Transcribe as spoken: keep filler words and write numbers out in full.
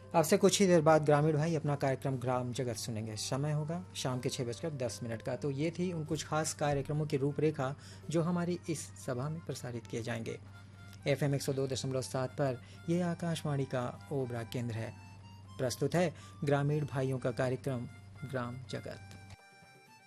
आपसे कुछ ही देर बाद ग्रामीण भाई अपना कार्यक्रम ग्राम जगत सुनेंगे। समय होगा शाम के छः बजकर दस मिनट का। तो ये थी उन कुछ खास कार्यक्रमों की रूपरेखा जो हमारी इस सभा में प्रसारित किए जाएंगे। एफ एम एक सौ दो दशमलव सात पर यह आकाशवाणी का ओबरा केंद्र है। प्रस्तुत है ग्रामीण भाइयों का कार्यक्रम ग्राम जगत।